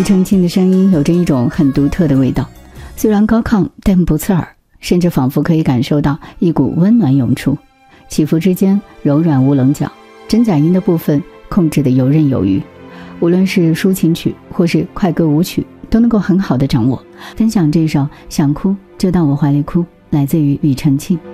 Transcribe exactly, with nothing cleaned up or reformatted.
庾澄庆的声音有着一种很独特的味道，虽然高亢但不刺耳，甚至仿佛可以感受到一股温暖涌出，起伏之间柔软无棱角，真假音的部分控制得游刃有余，无论是抒情曲或是快歌舞曲都能够很好的掌握。分享这首想哭就到我怀里哭，来自于庾澄庆。